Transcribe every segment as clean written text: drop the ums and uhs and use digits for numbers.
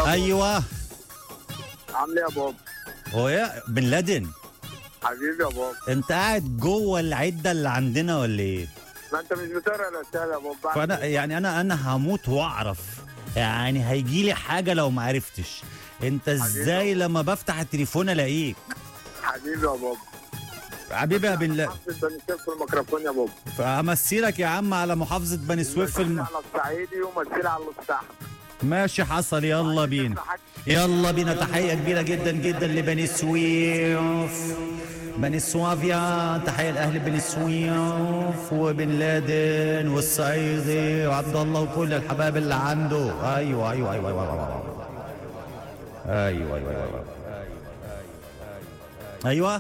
ايوه. عامل ايه يا بابا؟ هو يا بن لادن حبيبي يا بابا. انت قاعد جوه العده اللي عندنا ولا ايه؟ ما انت مش بتقرا الرساله يا بابا. فانا يعني انا هموت واعرف، يعني هيجي لي حاجه لو ما عرفتش. انت ازاي لما بفتح التليفون الاقيك؟ حبيبي يا بابا. حبيبي يا بن لادن. محافظ بني سويف في الميكروفون يا بابا. فامسيلك يا عم على محافظه بني سويف على الصعيدي ومثل على الصحن. ماشي حصل. يلا بينا يلا بينا. تحيه كبيره جدا جدا لبني سويف، بني سوافيا. تحيه لاهل بني سويف وبن لادن والصعيدي وعبد الله وكل الحبايب اللي عنده. ايوه ايوه ايوه ايوه ايوه ايوه ايوه ايوه.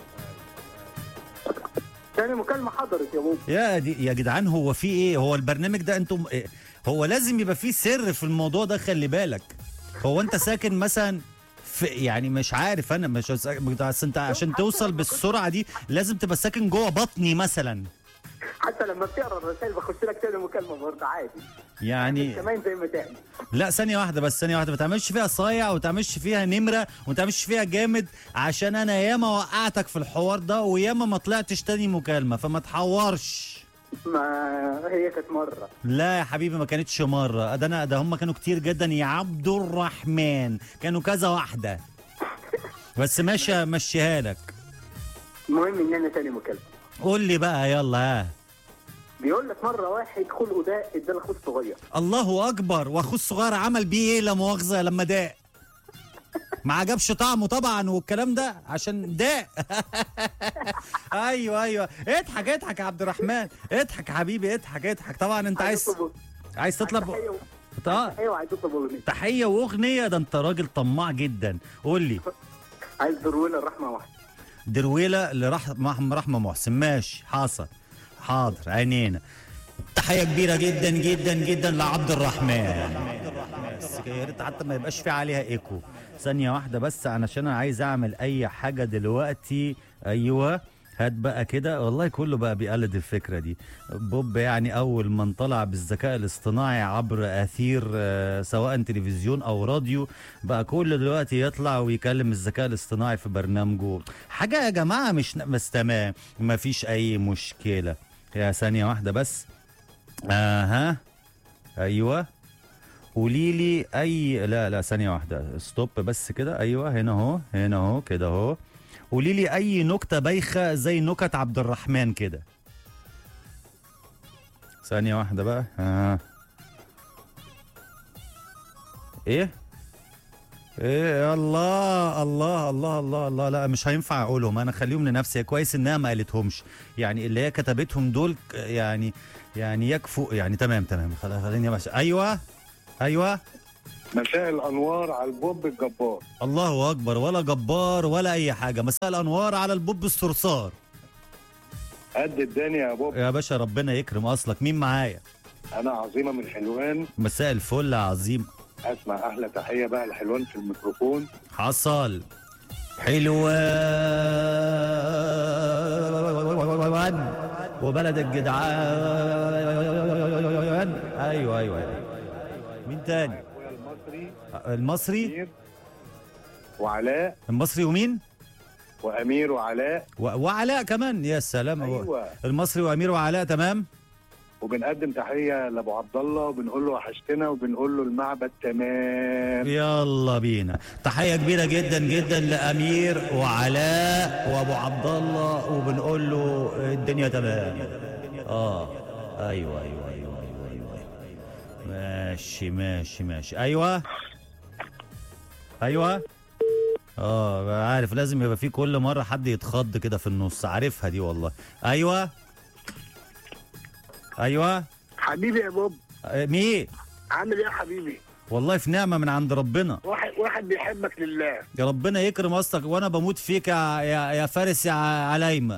تاني مكالمه حضرت يا بابا. يا جدعان، هو في ايه؟ هو البرنامج ده انتم هو لازم يبقى فيه سر في الموضوع ده، خلي بالك. هو انت ساكن مثلا في، يعني مش عارف انا، مش انت عشان توصل بالسرعه دي لازم تبقى ساكن جوه بطني مثلا. حتى لما بتقرا الرسائل بخش لك تاني مكالمه برضه عادي. يعني كمان زي ما تعمل. لا ثانيه واحده بس، ثانيه واحده. ما تعملش فيها صايع وما تعملش فيها نمره وما تعملش فيها جامد، عشان انا ياما وقعتك في الحوار ده وياما ما طلعتش تاني مكالمه، فما تحورش. ما هي كانت مره. لا يا حبيبي ما كانتش مره، ده هم كانوا كتير جدا يا عبد الرحمن، كانوا كذا واحده. بس ماشي مشيها لك. المهم ان انا تاني مكالمه. قول لي بقى يلا. ها بيقول لك مره واحد خلقه ده ادى لاخوه الصغير. الله اكبر. واخوه الصغير عمل بيه ايه لا مؤاخذه لما داق؟ ما عجبش طعمه طبعا والكلام ده عشان داق. ايوه ايوه. اضحك اضحك يا عبد الرحمن، اضحك يا حبيبي، اضحك اضحك. طبعا انت عايز تطلب تحيه وعايز تطلب اغنيه. تحيه واغنيه؟ ده انت راجل طماع جدا. قول لي. عايز درويله الرحمه واحده. درويله لرحمه محسن. ماشي حاصل. حاضر عينينا. تحيه كبيره جدا جدا جدا لعبد الرحمن. بس يا ريت حتى ما يبقاش في عليها ايكو. ثانيه واحده بس علشان انا عايز اعمل اي حاجه دلوقتي. ايوه هات بقى كده. والله كله بقى بيقلد الفكره دي. بوب يعني اول من طلع بالذكاء الاصطناعي عبر اثير سواء تلفزيون او راديو، بقى كل دلوقتي يطلع ويكلم الذكاء الاصطناعي في برنامجه. حاجه يا جماعه مش بس تمام، ما فيش اي مشكله. يا ثانيه واحده بس. ايوه قولي لي اي. لا ثانيه واحده ستوب بس كده. ايوه هنا اهو كده اهو. قولي لي اي نكته بايخه زي نكت عبد الرحمن كده. ثانيه واحده بقى. ايه الله الله الله الله الله. لا مش هينفع اقولهم، انا خليهم لنفسي. كويس انها ما قالتهمش، يعني اللي هي كتبتهم دول يعني يكفوا يعني. تمام خليني ماشي. ايوه مساء الانوار على البوب الجبار. الله اكبر. ولا جبار ولا اي حاجه. مساء الانوار على البوب الصرصار. قد الدنيا يا بوب. يا باشا ربنا يكرم اصلك. مين معايا؟ انا عظيمه من حلوان. مساء الفل يا عظيم. اسمع احلى تحيه بقى لحلوان في الميكروفون. حصل. حلوان وبلد الجدعان. ايوه. مين تاني؟ المصري وعلاء. المصري ومين؟ وامير وعلاء. وعلاء كمان. يا سلام. أيوة. المصري وامير وعلاء. تمام. وبنقدم تحيه لابو عبد الله وبنقول له وحشتنا وبنقول له المعبد تمام. يلا بينا. تحيه كبيره جدا جدا لامير وعلاء وابو عبد الله وبنقول له الدنيا تمام. ايوه. ماشي. ايوه. عارف لازم يبقى في كل مره حد يتخض كده في النص. عارفها دي والله. ايوه حبيبي يا بوب. مين؟ عامل ايه يا حبيبي؟ والله في نعمه من عند ربنا. واحد بيحبك لله. يا ربنا يكرم اصلك، وانا بموت فيك يا فارس يا عليمه.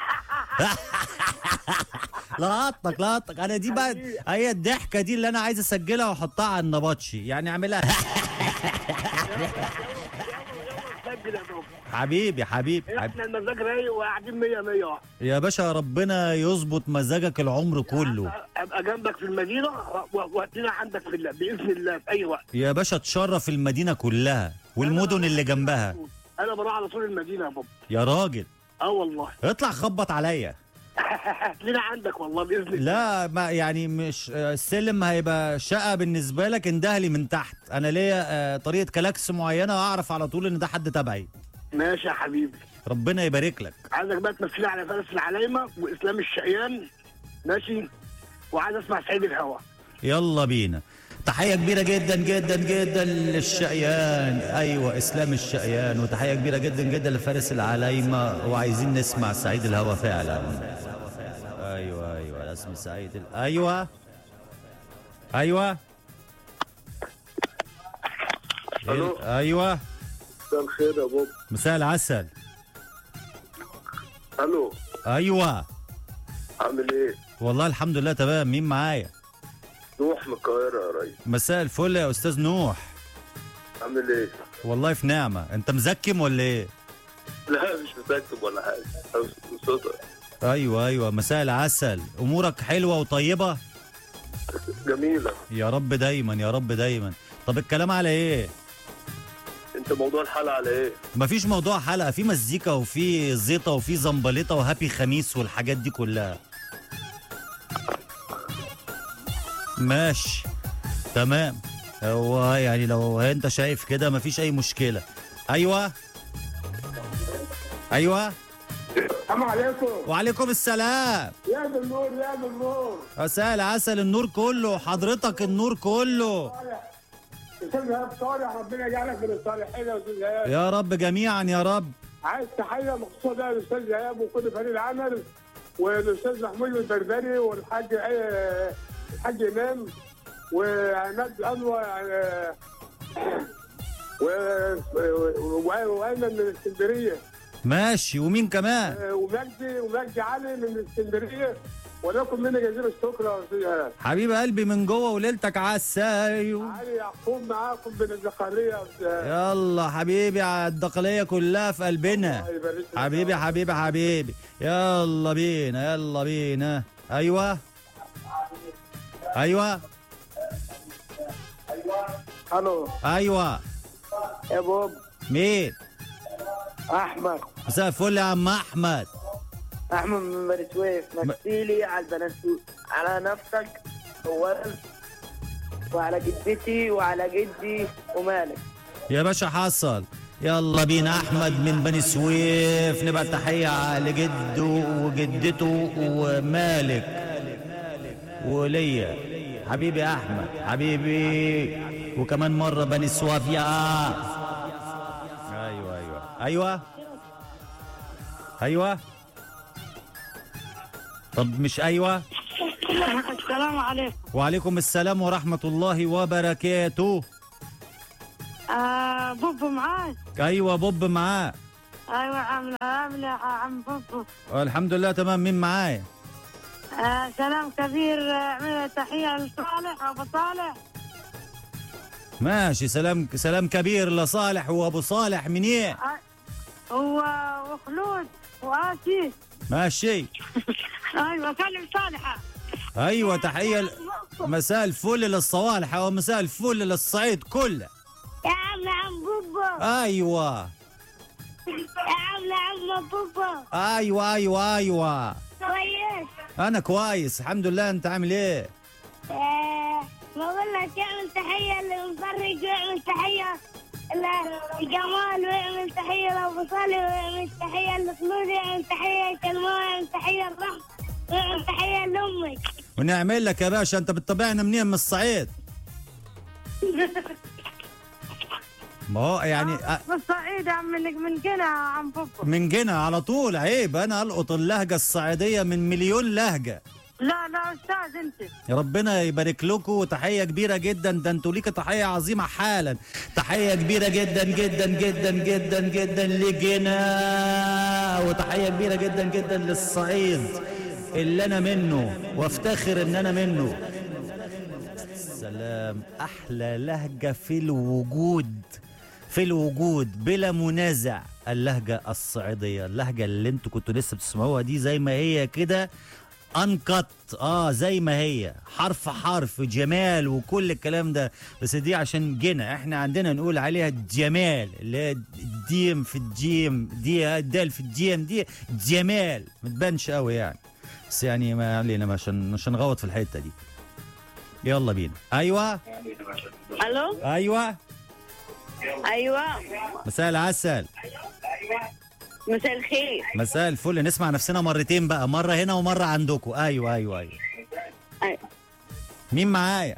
لقطك انا دي بقى هي الضحكه دي اللي انا عايز اسجلها واحطها على النبطشي، يعني اعملها. كده يا بابا. حبيبي حبيبي احنا المزاج رايق وقاعدين 100 100. يا باشا ربنا يظبط مزاجك العمر كله. ابقى جنبك في المدينه وقتنا عندك في الله باذن الله في اي وقت. يا باشا تشرف المدينه كلها والمدن اللي جنبها. انا بروح على طول المدينه يا بابا. يا راجل والله. اطلع خبط عليا. هتلاقينا عندك والله باذن الله. لا ما يعني مش السلم هيبقى شقه بالنسبه لك، اندهلي من تحت. انا ليا طريقه كلاكس معينه اعرف على طول ان ده حد تبعي. ماشي يا حبيبي. ربنا يبارك لك. عايزك بقى تمثلي على فارس العلايمه واسلام الشقيان. ماشي. وعايز اسمع سعيد الهوا. يلا بينا. تحية كبيرة جدا جدا جدا للشقيان، ايوه اسلام الشقيان، وتحية كبيرة جدا جدا لفارس العلايمة، وعايزين نسمع سعيد الهوا فعلا. ايوه اسم سعيد ايوه الو. ايوه مساء الخير يا بابا. مساء العسل. الو. ايوه عامل ايه؟ والله الحمد لله تمام. مين معايا؟ نوح من القاهره يا ريس. مساء الفل يا استاذ نوح. عامل ايه؟ والله في نعمة. انت مزكم ولا ايه؟ لا مش متاكد ولا حاجه. صوتك. ايوه مساء العسل. امورك حلوة وطيبة؟ جميله. يا رب دايما يا رب دايما. طب الكلام على ايه؟ انت موضوع الحلقه على ايه؟ مفيش موضوع حلقة، في مزيكا وفي زيطة وفي زنبليطة وهابي خميس والحاجات دي كلها. ماشي تمام. هو يعني لو انت شايف كده مفيش اي مشكلة. ايوه السلام عليكم. وعليكم السلام. يا ذا النور يا ذا النور. مساء العسل. النور كله حضرتك، النور كله. استاذ ايهاب صالح، ربنا يجعلك من الصالحين يا استاذ ايهاب. يا رب جميعا يا رب. عايز تحيه مخصوصه بقى للاستاذ ايهاب وكل فريق العمل والاستاذ محمود البربري والحاج الحاج امام وعماد انور وايمن من اسكندريه. ماشي. ومين كمان؟ ومجدي علي من اسكندريه. ولكم مني جزيل الشكر يا استاذ ايهاب. حبيب قلبي من جوه وليلتك عسايو. علي يعقوب معاكم من الزقاريه يا استاذ. يلا حبيبي على الدقليه كلها في قلبنا. حبيبي حبيبي حبيبي. يلا بينا. ايوه الو. ايوه يا بوب. مين؟ احمد. مساء الفل يا عم احمد. احمد من بني سويف. مثيلي على البنات، على نفسك اولا وعلى جدتي وعلى جدي ومالك. يا باشا حصل. يلا بينا. احمد من بني سويف، نبقى تحيه لجده وجدته ومالك وليا. حبيبي يا احمد حبيبي. وكمان مره بني سويف يا ايوه. طب مش ايوه. السلام عليكم. وعليكم السلام ورحمه الله وبركاته. بوب معاك. ايوه بوب معاه. ايوه عامل يا عم بوب. الحمد لله تمام. مين معايا؟ سلام كبير. اعمل تحيه لصالح وابو صالح. ماشي. سلام كبير لصالح وابو صالح. من ايه؟ وخلود واسي. ماشي. ايوه سلم صالحه. ايوه تحيه. مساء الفل للصوالح ومساء الفل للصعيد كله. يا عم بوبو. ايوه يا عم بوبو. ايوه كويس. انا كويس الحمد لله. انت عامل ايه؟ بقول لك اعمل تحيه للمفرج واعمل تحيه لجمال واعمل تحيه لابو صالح واعمل تحيه لخلود واعمل تحيه لكلمه واعمل تحيه لرحمه واعمل تحيه لامك. ونعمل لك يا باشا. انت بتتابعنا منين؟ من الصعيد؟ ما هو يعني من الصعيد يا عم. من جنة يا عم بوبو. من جنة على طول. عيب انا القط اللهجه الصعيديه من مليون لهجه. لا استاذ انت. يا ربنا يبارك لكم. وتحيه كبيره جدا. ده انتوا ليكوا تحيه عظيمه حالا. تحيه كبيره جدا جدا جدا جدا جدا لجنة. وتحيه كبيره جدا جدا للصعيد اللي انا منه وافتخر ان انا منه. سلام. احلى لهجه في الوجود في الوجود بلا منازع اللهجة الصعيدية، اللهجة اللي انتوا كنتوا لسه بتسمعوها دي زي ما هي كده انقط، زي ما هي حرف حرف جمال وكل الكلام ده. بس دي عشان جينا احنا عندنا نقول عليها جمال، اللي هي الديم في الجيم دي، الدال في الجيم دي جمال، ما تبانش قوي يعني، بس يعني ما علينا، مش هنغوط في الحته دي. يلا بينا. ايوه الو. ايوه ايوه. مساء العسل. مساء الخير. مساء الفل. نسمع نفسنا مرتين بقى، مره هنا ومره عندكم. ايوه ايوه ايوه. أيوة. مين معايا؟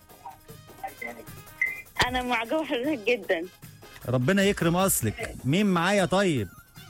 انا معجبه بحضرتك جدا. ربنا يكرم اصلك. مين معايا طيب؟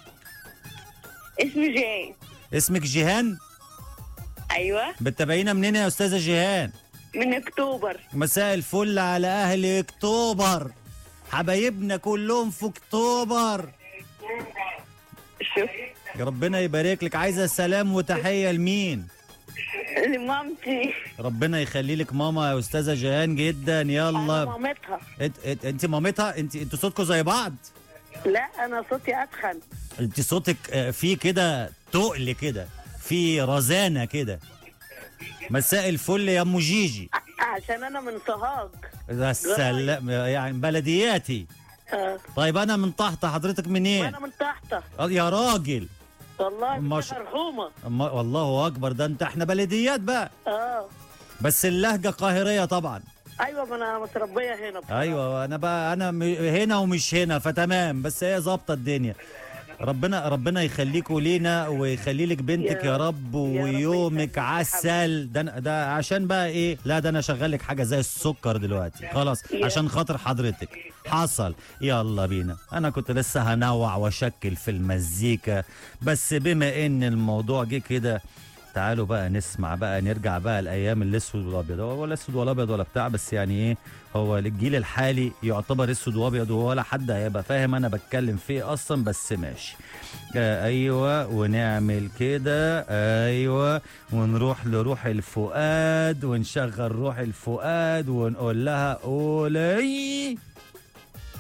اسمي جاي. اسمك جيهان؟ ايوه. بتتابعينا منين يا استاذه جيهان؟ من اكتوبر. مساء الفل على اهل اكتوبر، حبايبنا كلهم في اكتوبر. شوف. ربنا يبارك لك. عايزه سلام وتحيه لمين؟ لمامتي. ربنا يخلي لك ماما يا استاذه جيهان جدا. انا يلا. مامتها. انت مامتها؟ انتوا صوتكم زي بعض؟ لا انا صوتي اتخن. انت صوتك فيه كده تقل كده، في رزانه كده. مساء الفل يا ام جيجي. عشان انا من سوهاج. السلام، يعني بلدياتي. طيب انا من تحت، حضرتك منين؟ وانا من تحت. يا راجل والله مش... مرحومه. والله اكبر، ده انت احنا بلديات بقى. بس اللهجه قاهريه طبعا. ايوه ما انا متربيه هنا بصراحة. ايوه انا بقى هنا ومش هنا، فتمام، بس هي ظابطه الدنيا. ربنا يخليكوا لينا ويخلي لك بنتك يا رب، ويومك عسل. ده عشان بقى ايه؟ لا ده انا شغال لك حاجه زي السكر دلوقتي خلاص عشان خاطر حضرتك. حصل. يلا بينا. انا كنت لسه هنوع واشكل في المزيكا، بس بما ان الموضوع جه كده، تعالوا بقى نسمع بقى، نرجع بقى الايام الاسود والابيض، ولا اسود ولا ابيض ولا بتاع، بس يعني ايه، هو الجيل الحالي يعتبر اسود وابيض، ولا حد هيبقى فاهم انا بتكلم في ايه اصلا، بس ماشي. ايوه، ونعمل كده. ايوه، ونروح لروح الفؤاد ونشغل روح الفؤاد ونقول لها قولي